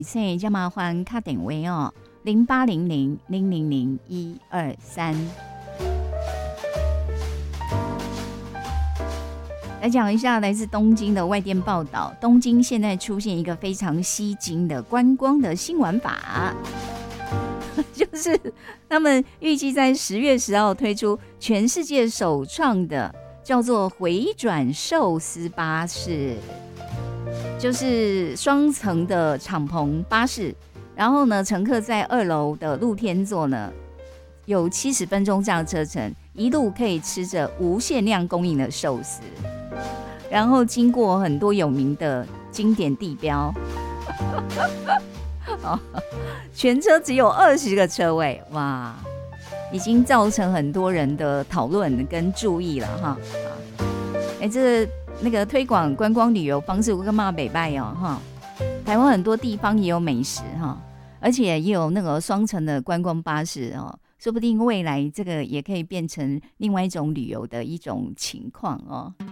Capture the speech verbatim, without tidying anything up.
所以就麻烦卡点位哦，零八零零零零零一二三。来讲一下来自东京的外电报道，东京现在出现一个非常吸睛的观光的新玩法，就是他们预计在十月十号推出全世界首创的叫做回转寿司巴士，就是双层的敞篷巴士，然后呢，乘客在二楼的露天座呢，有七十分钟这样车程，一路可以吃着无限量供应的寿司。然后经过很多有名的经典地标，全车只有二十个车位，哇，已经造成很多人的讨论跟注意了哈。哎，这个那个推广观光旅游方式，我跟骂北拜哦哈。台湾很多地方也有美食哈，而且也有那个双层的观光巴士哦，说不定未来这个也可以变成另外一种旅游的一种情况哦。